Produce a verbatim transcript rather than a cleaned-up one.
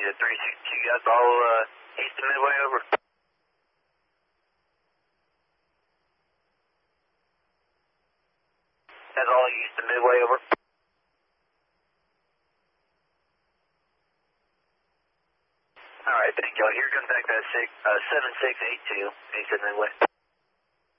to three sixty-two, you guys all uh, east of Midway over. That's all east of Midway over. All right, thank y'all. Here comes back that six, uh, seven six eight two, east of Midway.